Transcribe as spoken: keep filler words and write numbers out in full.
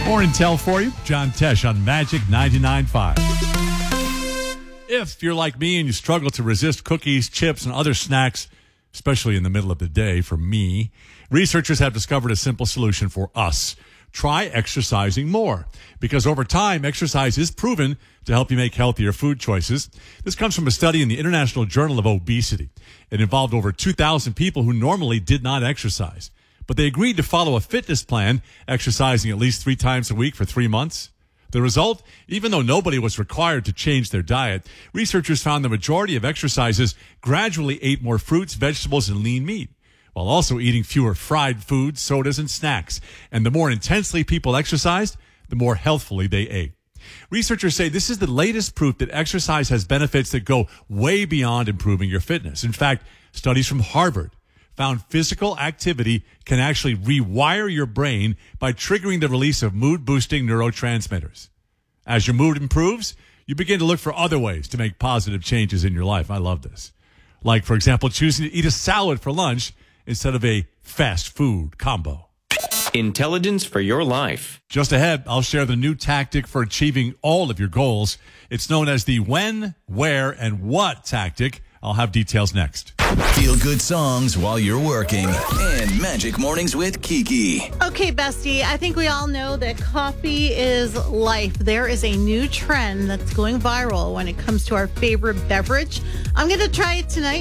More intel for you. John Tesh on Magic ninety-nine point five. If you're like me and you struggle to resist cookies, chips, and other snacks, especially in the middle of the day, for me, researchers have discovered a simple solution for us. Try exercising more, because over time, exercise is proven to help you make healthier food choices. This comes from a study in the International Journal of Obesity. It involved over two thousand people who normally did not exercise, but they agreed to follow a fitness plan, exercising at least three times a week for three months. The result, even though nobody was required to change their diet, researchers found the majority of exercisers gradually ate more fruits, vegetables, and lean meat, while also eating fewer fried foods, sodas, and snacks. And the more intensely people exercised, the more healthfully they ate. Researchers say this is the latest proof that exercise has benefits that go way beyond improving your fitness. In fact, studies from Harvard found physical activity can actually rewire your brain by triggering the release of mood-boosting neurotransmitters. As your mood improves, you begin to look for other ways to make positive changes in your life. I love this. Like, for example, choosing to eat a salad for lunch instead of a fast food combo. Intelligence for your life. Just ahead, I'll share the new tactic for achieving all of your goals. It's known as the when, where, and what tactic. I'll have details next. Feel good songs while you're working. And Magic Mornings with Kiki. Okay, bestie, I think we all know that coffee is life. There is a new trend that's going viral when it comes to our favorite beverage. I'm going to try it tonight.